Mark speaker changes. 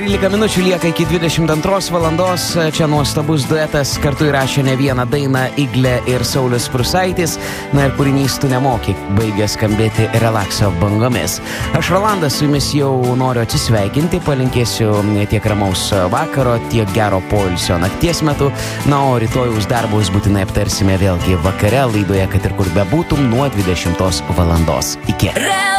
Speaker 1: 13 minučių lieka iki 22 valandos. Čia nuostabus duetas, kartu įrašė ne vieną dainą Iglė ir Saulius Prusaitis. Na ir kūrinys Tu nemoki baigė skambėti relakso bangomis. Aš Rolandas su jumis jau noriu atsisveikinti, palinkėsiu tiek ramaus vakaro, tiek gero poilsio nakties metu. Na, o rytojaus darbus būtinai aptarsime vėlgi vakare laidoje, kad ir kur bebūtum, nuo 20 valandos. Iki.